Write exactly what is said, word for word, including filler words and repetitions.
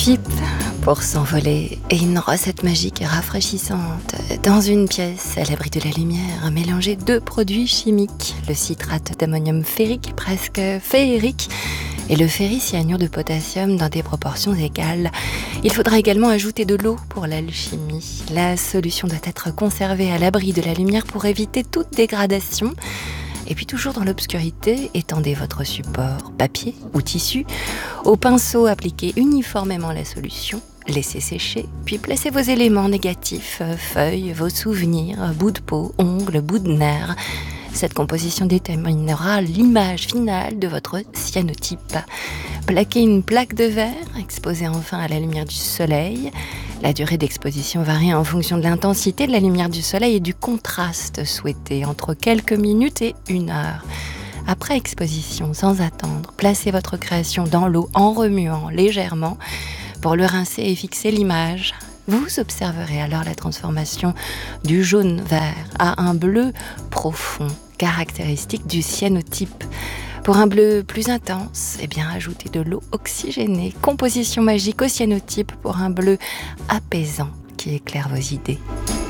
F I P pour s'envoler et une recette magique et rafraîchissante. Dans une pièce, à l'abri de la lumière, mélanger deux produits chimiques, le citrate d'ammonium ferrique, presque féerique, et le ferricyanure de potassium dans des proportions égales. Il faudra également ajouter de l'eau pour l'alchimie. La solution doit être conservée à l'abri de la lumière pour éviter toute dégradation. Et puis toujours dans l'obscurité, étendez votre support, papier ou tissu. Au pinceau, appliquez uniformément la solution. Laissez sécher, puis placez vos éléments négatifs, feuilles, vos souvenirs, bouts de peau, ongles, bouts de nerfs. Cette composition déterminera l'image finale de votre cyanotype. Plaquez une plaque de verre, exposée enfin à la lumière du soleil. La durée d'exposition varie en fonction de l'intensité de la lumière du soleil et du contraste souhaité, entre quelques minutes et une heure. Après exposition, sans attendre, placez votre création dans l'eau en remuant légèrement pour le rincer et fixer l'image. Vous observerez alors la transformation du jaune vert à un bleu profond, caractéristique du cyanotype. Pour un bleu plus intense, eh bien, ajoutez de l'eau oxygénée, composition magique au cyanotype pour un bleu apaisant qui éclaire vos idées.